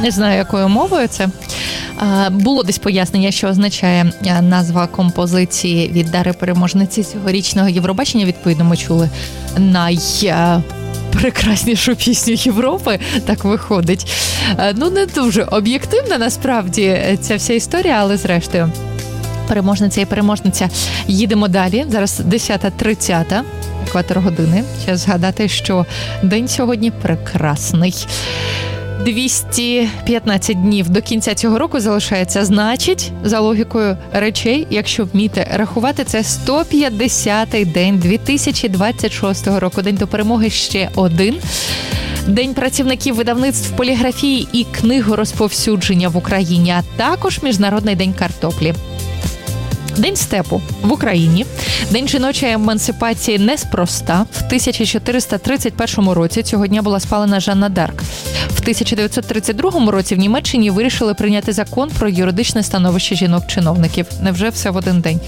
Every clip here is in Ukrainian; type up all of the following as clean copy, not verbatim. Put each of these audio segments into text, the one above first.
Не знаю, якою мовою це. Було десь пояснення, що означає назва композиції від Дари переможниці цьогорічного Євробачення. Відповідно, ми чули найпрекраснішу пісню Європи, так виходить. Ну, не дуже об'єктивна, насправді, ця вся історія, але зрештою. Переможниця і переможниця. Їдемо далі. Зараз 10:30, екватор години. Ще згадати, що день сьогодні прекрасний. 215 днів до кінця цього року залишається. Значить, за логікою речей, якщо вміти рахувати, це 150-й день 2026 року. День до перемоги ще один. День працівників видавництв поліграфії і книгорозповсюдження в Україні, а також Міжнародний день картоплі. День степу в Україні. День жіночої емансипації неспроста. В 1431 році цього дня була спалена Жанна Дарк. В 1932 році в Німеччині вирішили прийняти закон про юридичне становище жінок-чиновників. Невже все в один день?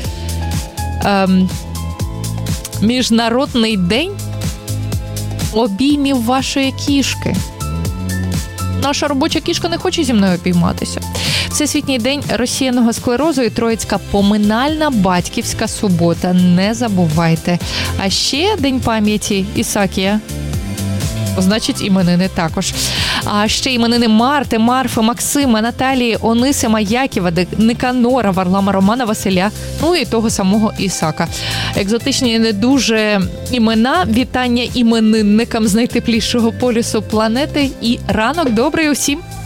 Міжнародний день обіймів вашої кішки. Наша робоча кішка не хоче зі мною обійматися. Всесвітній день розсіяного склерозу і Троїцька поминальна батьківська субота. Не забувайте. А ще День пам'яті Ісакія. Значить, іменини також. А ще іменини Марти, Марфи, Максима, Наталії, Онисима, Яківа, Никанора, Варлама, Романа, Василя, ну і того самого Ісака. Екзотичні не дуже імена. Вітання іменинникам з найтеплішого полюсу планети. І ранок добрий усім!